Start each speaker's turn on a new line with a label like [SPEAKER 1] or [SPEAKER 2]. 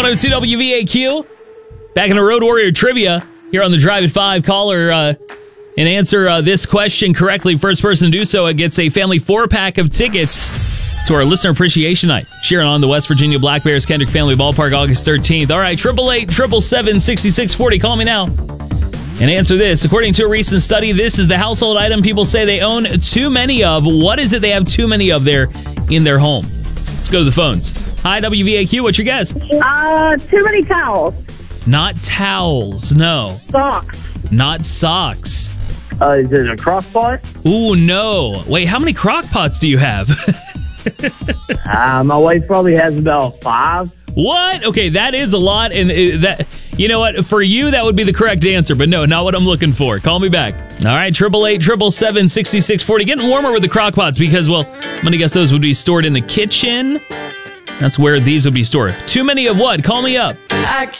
[SPEAKER 1] 102 WVAQ. Back in a Road Warrior trivia here on the Drive at 5. Caller and answer this question correctly. First person to do so gets a family 4-pack of tickets to our Listener Appreciation Night. Cheering on the West Virginia Black Bears Kendrick Family Ballpark August 13th. All right, 888-777-6640. Call me now and answer this. According to a recent study, this is the household item people say they own too many of. What is it they have too many of there in their home? Let's go to the phones. Hi, WVAQ. What's your guess?
[SPEAKER 2] Too many towels.
[SPEAKER 1] Not towels. No.
[SPEAKER 2] Socks.
[SPEAKER 1] Not socks.
[SPEAKER 3] Is it a crock pot?
[SPEAKER 1] Ooh, no. Wait, how many crock pots do you have?
[SPEAKER 3] My wife probably has about 5.
[SPEAKER 1] What? Okay, that is a lot. And that, you know what? For you, that would be the correct answer. But no, not what I'm looking for. Call me back. All right, 888-777-6640. Getting warmer with the crock pots because, well, I'm going to guess those would be stored in the kitchen. That's where these would be stored. Too many of what? Call me up.